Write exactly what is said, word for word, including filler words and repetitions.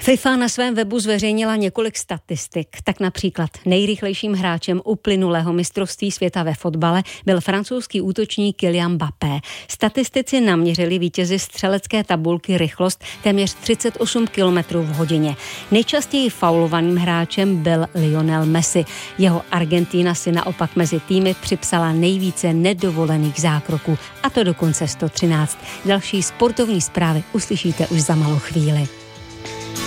FIFA na svém webu zveřejnila několik statistik. Tak například nejrychlejším hráčem uplynulého mistrovství světa ve fotbale byl francouzský útočník Kylian Mbappé. Statistici naměřili vítězi střelecké tabulky rychlost téměř třicet osm kilometrů v hodině. Nejčastěji faulovaným hráčem byl Lionel Messi. Jeho Argentina si naopak mezi týmy připsala nejvíce nedovolených zákroků, a to dokonce sto třináct. Další sportovní zprávy uslyšíte už za malou chvíli.